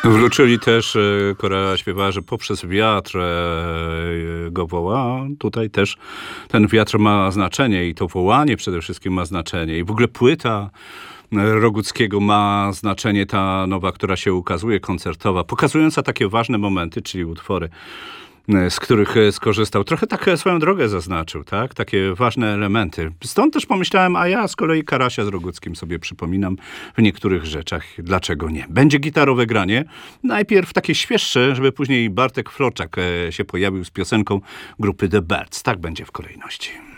Włóczyli też, Korea śpiewała, że poprzez wiatr go woła. Tutaj też ten wiatr ma znaczenie i to wołanie przede wszystkim ma znaczenie. I w ogóle płyta Roguckiego ma znaczenie, ta nowa, która się ukazuje, koncertowa, pokazująca takie ważne momenty, czyli utwory, z których skorzystał. Trochę tak swoją drogę zaznaczył, tak? Takie ważne elementy. Stąd też pomyślałem, a ja z kolei Karasia z Roguckim sobie przypominam w niektórych rzeczach. Dlaczego nie? Będzie gitarowe granie. Najpierw takie świeższe, żeby później Bartek Floczak się pojawił z piosenką grupy The Birds. Tak będzie w kolejności.